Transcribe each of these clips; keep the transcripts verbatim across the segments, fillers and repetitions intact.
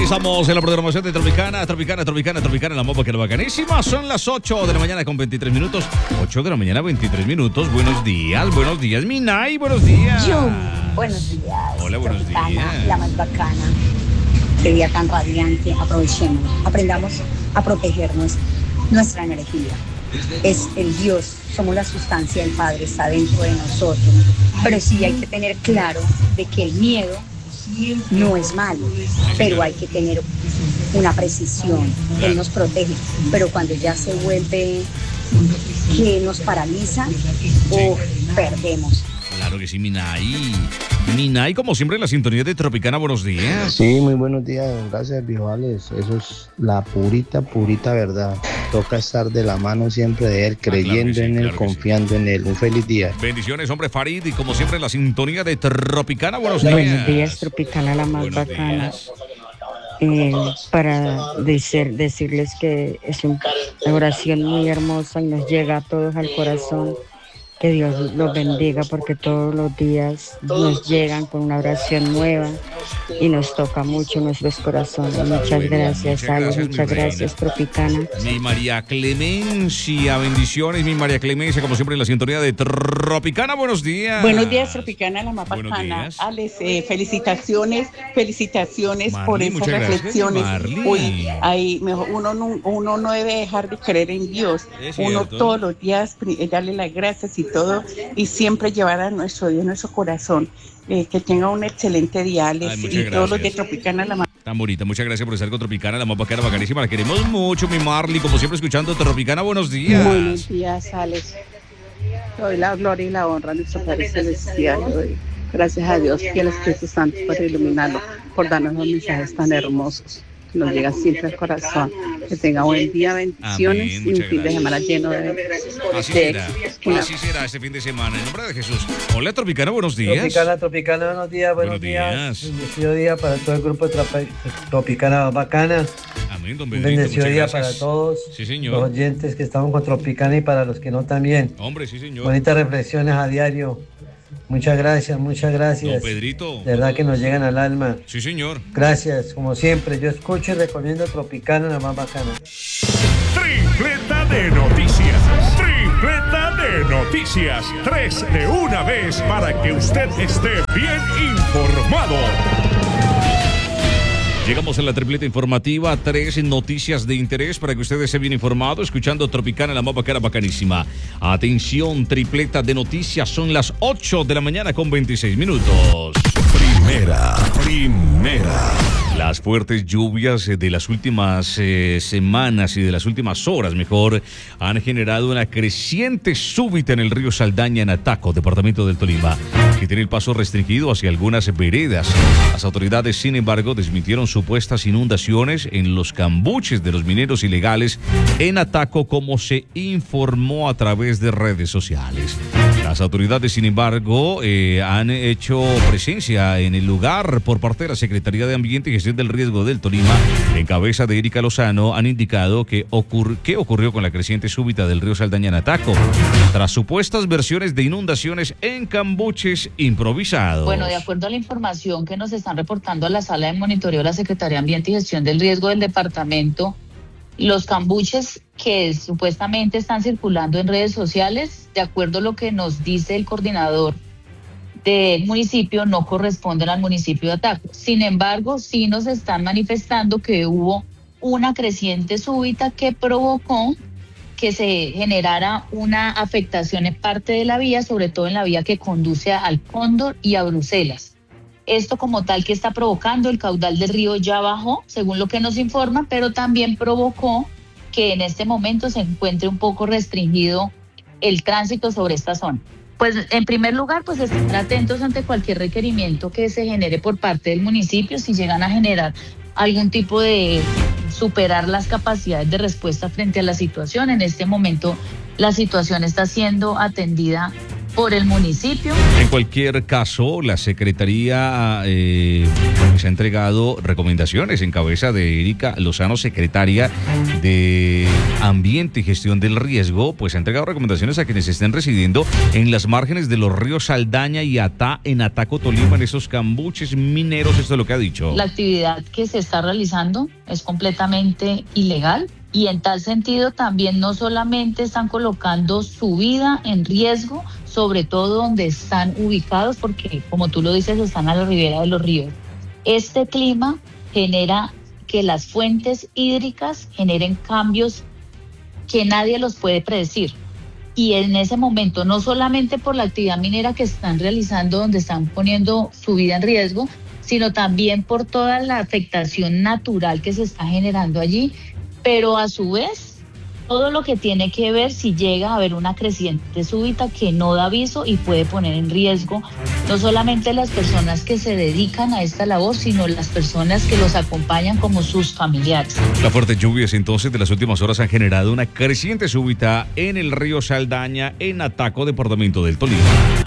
Estamos en la programación de Tropicana, Tropicana, Tropicana, Tropicana, la mopa que es bacanísima. Son las ocho de la mañana con veintitrés minutos. ocho de la mañana, veintitrés minutos. Buenos días, buenos días, Minay, buenos días. Yo, buenos días. Hola, buenos Tropicana, días. La más bacana. Qué día tan radiante. Aprovechemos, aprendamos a protegernos nuestra energía. Es el Dios, somos la sustancia del Padre, está dentro de nosotros. Pero sí hay que tener claro de que el miedo no es malo, pero hay que tener una precisión. Él nos protege, pero cuando ya se vuelve que nos paraliza, oh, perdemos. Claro que sí, Minay. Minay, como siempre, en la sintonía de Tropicana, buenos días. Sí, muy buenos días, gracias, viejales. Eso es la purita, purita verdad. Toca estar de la mano siempre de él, creyendo Ah, claro sí, en él, claro confiando sí. en él. Un feliz día. Bendiciones, hombre Farid, y como siempre, en la sintonía de Tropicana, buenos días. Buenos días, Tropicana, la más Buenos bacana. días. Eh, para decir, decirles que es una oración muy hermosa y nos llega a todos al corazón. Que Dios los bendiga porque todos los días nos llegan con una oración nueva y nos toca mucho nuestros corazones. Muchas gracias, Alex, muchas gracias, Tropicana. Mi María Clemencia, bendiciones, mi María Clemencia, como siempre en la sintonía de Tropicana, buenos días. Buenos días, Tropicana, la más Buenos bacana. días. Alex, eh, felicitaciones, felicitaciones Marley, por esas muchas gracias, reflexiones. Marley. Uy, ahí mejor, uno, no, uno no debe dejar de creer en Dios. Es Uno cierto. todos los días pri- darle las gracias y todo, y siempre llevar a nuestro Dios, nuestro corazón. Eh, que tenga un excelente día, Alex, Ay, muchas y todos los de gracias. Tropicana, la más. Tan bonita, muchas gracias por estar con Tropicana, la más bacana, bacanísima, la queremos mucho, mi Marley, como siempre escuchando Tropicana, buenos días. Buenos días, Alex. Doy la gloria y la honra a nuestro Padre Celestial. Doy gracias a Dios y al Espíritu Santo por iluminarlo, por darnos los mensajes tan hermosos que nos llegan siempre al corazón. Que tenga buen día, bendiciones Amén, y un muchas fin de gracias. semana lleno de, Así de será, éxito. así será este fin de semana, en nombre de Jesús. Hola Tropicana, buenos días. Tropicana, Tropicana, buenos días, buenos, Buenos días. días. Bendecido día para todo el grupo de Tropi- Tropicana Bacana. Amén, don Un Pedrito, bendecido muchas día gracias. para todos Sí, los señor. oyentes que estamos con Tropicana y para los que no también. Hombre, sí, señor. Bonitas reflexiones a diario. Muchas gracias, muchas Don gracias. Pedrito. De verdad que nos llegan al alma. Sí, señor. Gracias, como siempre. Yo escucho y recomiendo Tropicana, la más bacana. Tripleta de noticias. Tripleta de noticias. Tres de una vez para que usted esté bien informado. Llegamos a la tripleta informativa, tres noticias de interés para que usted esté bien informado, escuchando Tropicana, la más bacana, bacanísima. Atención, tripleta de noticias, son las ocho de la mañana con veintiséis minutos. Primera, primera. Las fuertes lluvias de las últimas eh, semanas y de las últimas horas, mejor, han generado una creciente súbita en el río Saldaña en Ataco, departamento del Tolima, que tiene el paso restringido hacia algunas veredas. Las autoridades, sin embargo, desmintieron supuestas inundaciones en los cambuches de los mineros ilegales en Ataco, como se informó a través de redes sociales. Las autoridades, sin embargo, eh, han hecho presencia en el lugar por parte de la Secretaría de Ambiente y Gestión del Riesgo del Tolima, en cabeza de Erika Lozano, han indicado que ocurr qué ocurrió con la creciente súbita del río Saldaña en Ataco, tras supuestas versiones de inundaciones en cambuches improvisados. Bueno, de acuerdo a la información que nos están reportando a la sala de monitoreo de la Secretaría de Ambiente y Gestión del Riesgo del departamento, los cambuches que supuestamente están circulando en redes sociales, de acuerdo a lo que nos dice el coordinador del municipio, no corresponden al municipio de Ataco. Sin embargo, sí nos están manifestando que hubo una creciente súbita que provocó que se generara una afectación en parte de la vía, sobre todo en la vía que conduce al Cóndor y a Bruselas. Esto como tal que está provocando, el caudal del río ya bajó, según lo que nos informa, pero también provocó que en este momento se encuentre un poco restringido el tránsito sobre esta zona. Pues en primer lugar, pues estar atentos ante cualquier requerimiento que se genere por parte del municipio, si llegan a generar algún tipo de superar las capacidades de respuesta frente a la situación. En este momento la situación está siendo atendida por el municipio. En cualquier caso, la Secretaría eh, se ha entregado recomendaciones en cabeza de Erika Lozano, secretaria de Ambiente y Gestión del Riesgo, pues ha entregado recomendaciones a quienes estén residiendo en las márgenes de los ríos Saldaña y Atá, en Ataco, Tolima, en esos cambuches mineros. Esto es lo que ha dicho. La actividad que se está realizando es completamente ilegal. Y en tal sentido también no solamente están colocando su vida en riesgo, sobre todo donde están ubicados, porque como tú lo dices, están a la ribera de los ríos. Este clima genera que las fuentes hídricas generen cambios que nadie los puede predecir. Y en ese momento, no solamente por la actividad minera que están realizando, donde están poniendo su vida en riesgo, sino también por toda la afectación natural que se está generando allí, pero a su vez, todo lo que tiene que ver si llega a haber una creciente súbita que no da aviso y puede poner en riesgo no solamente las personas que se dedican a esta labor, sino las personas que los acompañan como sus familiares. Las fuertes lluvias entonces de las últimas horas han generado una creciente súbita en el río Saldaña, en Ataco, departamento del Tolima.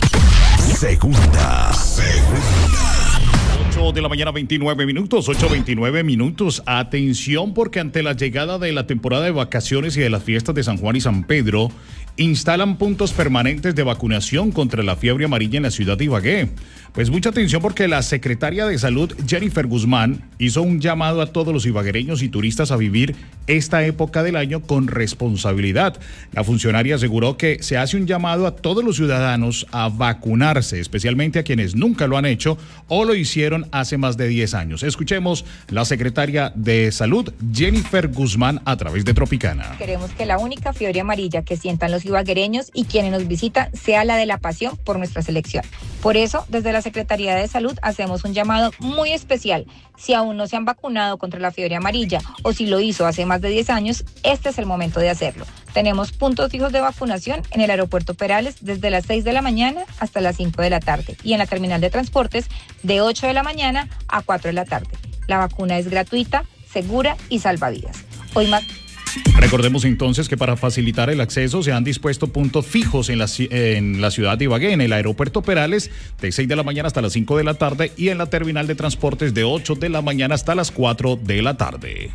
Segunda, segunda. ocho de la mañana, veintinueve minutos, ocho veintinueve minutos. Atención, porque ante la llegada de la temporada de vacaciones y de las fiestas de San Juan y San Pedro, instalan puntos permanentes de vacunación contra la fiebre amarilla en la ciudad de Ibagué. Pues mucha atención, porque la secretaria de Salud, Jennifer Guzmán, hizo un llamado a todos los ibaguereños y turistas a vivir esta época del año con responsabilidad. La funcionaria aseguró que se hace un llamado a todos los ciudadanos a vacunarse, especialmente a quienes nunca lo han hecho o lo hicieron hace más de diez años. Escuchemos la secretaria de Salud, Jennifer Guzmán, a través de Tropicana. Queremos que la única fiebre amarilla que sientan los ibaguereños y quienes nos visitan sea la de la pasión por nuestra selección. Por eso, desde la Secretaría de Salud hacemos un llamado muy especial. Si aún no se han vacunado contra la fiebre amarilla o si lo hizo hace más de diez años, este es el momento de hacerlo. Tenemos puntos fijos de vacunación en el aeropuerto Perales desde las seis de la mañana hasta las cinco de la tarde y en la terminal de transportes de ocho de la mañana a cuatro de la tarde. La vacuna es gratuita, segura y salvavidas. Hoy más... Recordemos entonces que para facilitar el acceso se han dispuesto puntos fijos en la, en la ciudad de Ibagué, en el aeropuerto Perales de seis de la mañana hasta las cinco de la tarde y en la terminal de transportes de ocho de la mañana hasta las cuatro de la tarde.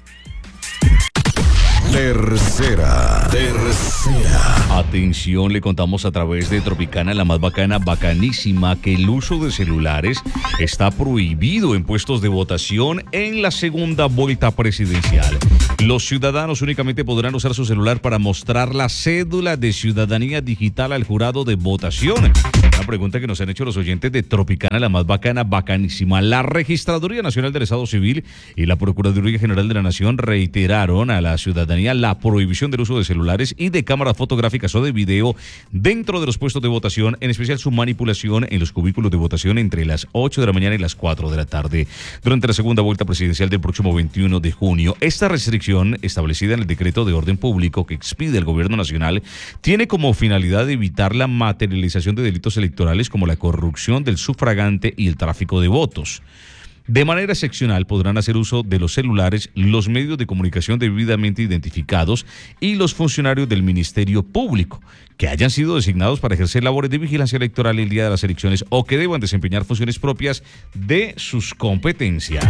Tercera, tercera. Atención, le contamos a través de Tropicana, la más bacana, bacanísima, que el uso de celulares está prohibido en puestos de votación en la segunda vuelta presidencial. Los ciudadanos únicamente podrán usar su celular para mostrar la cédula de ciudadanía digital al jurado de votación. Una pregunta que nos han hecho los oyentes de Tropicana, la más bacana, bacanísima. La Registraduría Nacional del Estado Civil y la Procuraduría General de la Nación reiteraron a la ciudadanía la prohibición del uso de celulares y de cámaras fotográficas o de video dentro de los puestos de votación, en especial su manipulación en los cubículos de votación entre las ocho de la mañana y las cuatro de la tarde durante la segunda vuelta presidencial del próximo veintiuno de junio. Esta restricción, establecida en el decreto de orden público que expide el gobierno nacional, tiene como finalidad evitar la materialización de delitos electorales como la corrupción del sufragante y el tráfico de votos. De manera excepcional podrán hacer uso de los celulares los medios de comunicación debidamente identificados y los funcionarios del Ministerio Público que hayan sido designados para ejercer labores de vigilancia electoral el día de las elecciones o que deban desempeñar funciones propias de sus competencias.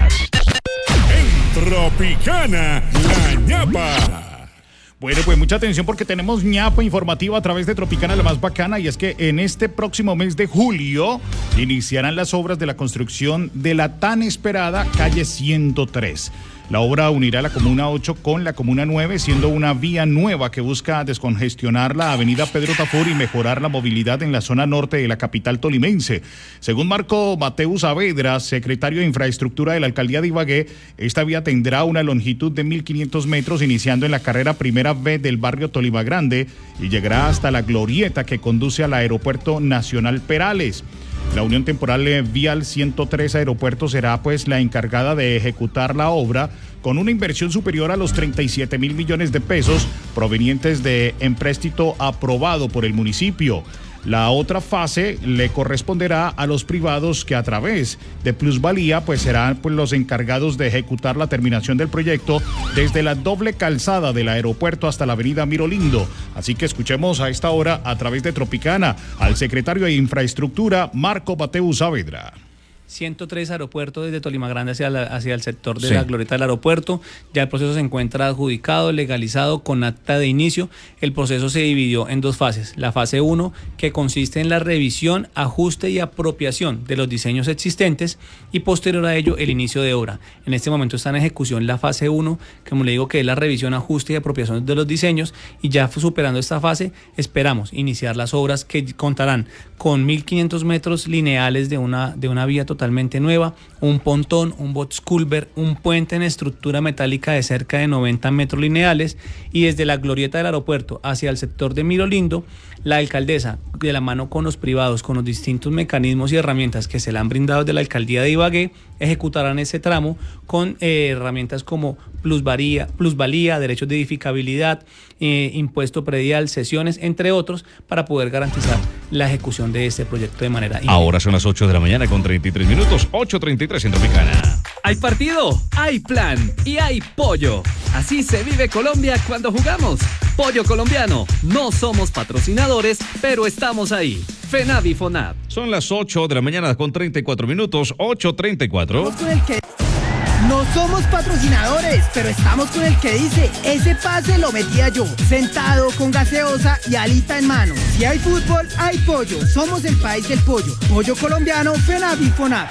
En Tropicana, la ñapa. Bueno, pues mucha atención, porque tenemos ñapa informativa a través de Tropicana, la más bacana, y es que en este próximo mes de julio iniciarán las obras de la construcción de la tan esperada calle ciento tres. La obra unirá la Comuna ocho con la Comuna nueve, siendo una vía nueva que busca descongestionar la avenida Pedro Tafur y mejorar la movilidad en la zona norte de la capital tolimense. Según Marco Mateus Saavedra, secretario de Infraestructura de la Alcaldía de Ibagué, esta vía tendrá una longitud de mil quinientos metros, iniciando en la carrera Primera B del barrio Tolima Grande y llegará hasta la glorieta que conduce al Aeropuerto Nacional Perales. La Unión Temporal Vial ciento tres Aeropuerto será pues la encargada de ejecutar la obra, con una inversión superior a los treinta y siete mil millones de pesos provenientes de empréstito aprobado por el municipio. La otra fase le corresponderá a los privados que a través de plusvalía pues serán pues, los encargados de ejecutar la terminación del proyecto desde la doble calzada del aeropuerto hasta la avenida Mirolindo. Así que escuchemos a esta hora a través de Tropicana al secretario de Infraestructura, Marco Mateu Saavedra. ciento tres aeropuertos desde Tolima Grande hacia, la, hacia el sector de Sí. la glorieta del aeropuerto. Ya el proceso se encuentra adjudicado, legalizado con acta de inicio. El proceso se dividió en dos fases. La fase uno, que consiste en la revisión, ajuste y apropiación de los diseños existentes, y posterior a ello el inicio de obra. En este momento está en ejecución la fase uno, como le digo, que es la revisión, ajuste y apropiación de los diseños, y ya superando esta fase esperamos iniciar las obras que contarán con mil quinientos metros lineales de una, de una vía totalmente nueva, un pontón, un box culvert, un puente en estructura metálica de cerca de noventa metros lineales, y desde la glorieta del aeropuerto hacia el sector de Mirolindo, la alcaldesa, de la mano con los privados, con los distintos mecanismos y herramientas que se le han brindado desde la alcaldía de Ibagué, ejecutarán ese tramo con eh, herramientas como plusvalía, plusvalía, derechos de edificabilidad, eh, impuesto predial, cesiones, entre otros, para poder garantizar la ejecución de este proyecto de manera inmediata. Ahora son las ocho de la mañana con treinta y tres minutos, ocho treinta y tres en Tropicana. Hay partido, hay plan y hay pollo. Así se vive Colombia cuando jugamos. Pollo colombiano. No somos patrocinadores, pero estamos ahí. FENAV y FONAV. Son las ocho de la mañana con treinta y cuatro minutos, ocho treinta y cuatro. No somos patrocinadores, pero estamos con el que dice, ese pase lo metía yo, sentado con gaseosa y alita en mano. Si hay fútbol, hay pollo. Somos el país del pollo. Pollo colombiano, FENAV y FONAV.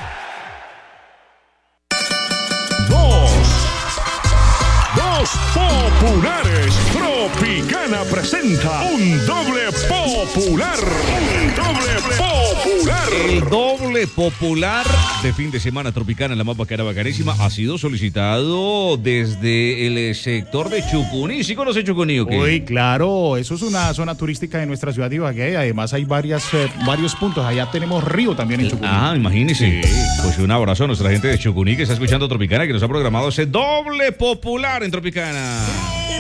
Dos. Dos populares. Tropicana presenta un doble popular. Un doble popular. El doble popular de fin de semana Tropicana, la más bacana, bacanísima, ha sido solicitado desde el sector de Chucuní. ¿Sí conoce Chucuní o qué? Uy, claro, eso es una zona turística de nuestra ciudad de Ibagué. Además hay varias, eh, varios puntos. Allá tenemos río también en Chucuní. Ah, imagínese. Sí. Pues un abrazo a nuestra gente de Chucuní que está escuchando Tropicana, que nos ha programado ese doble popular en Tropicana.